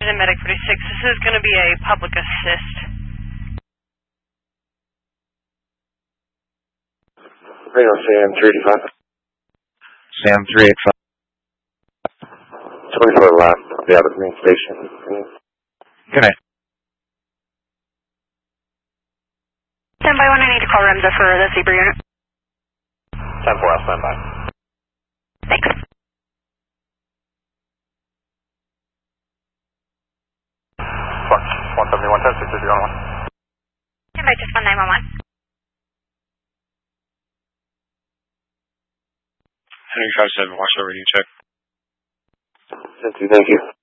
United Medic 46. This is going to be a public assist. Bring on Sam 385. Sam 385. 24 left, I'll be out of the main station. Good night. Stand by when I need to call Remza for the Zebra unit. 10-4, I'll stand by. Thanks. Fox 171, 10-6, 0-1. Stand by just 1911. Henry 57, watch over you, check. Thank you.